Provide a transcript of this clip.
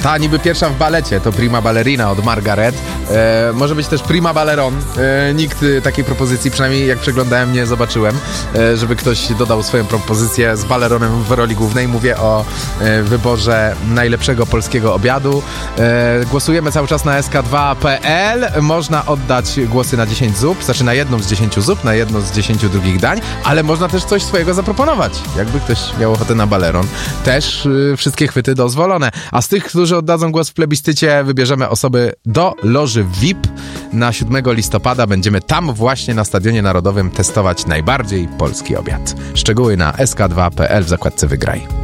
Ta niby pierwsza w balecie, to Prima Ballerina od Margaret. Może być też Prima Balleron. Nikt takiej propozycji, przynajmniej jak przeglądałem, nie zobaczyłem, żeby ktoś dodał swoją propozycję z Balleronem w roli głównej. Mówię o wyborze najlepszego polskiego obiadu. Głosujemy cały czas na sk2.pl. Można oddać głosy na 10 zup, znaczy na jedną z 10 zup, na jedno z 10 drugich dań, ale można też coś swojego zaproponować. Jakby ktoś miał ochotę na Balleron. Też wszystkie chwyty dozwolone. A z tych, którzy oddadzą głos w plebiscycie, wybierzemy osoby do loży VIP. Na 7 listopada będziemy tam właśnie na Stadionie Narodowym testować najbardziej polski obiad. Szczegóły na sk2.pl w zakładce Wygraj.